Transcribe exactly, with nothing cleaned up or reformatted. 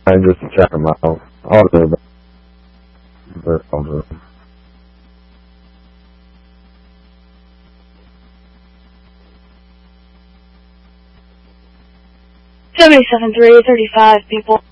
I just check them out. All the their phones are open. seventy-seven three thirty-five people.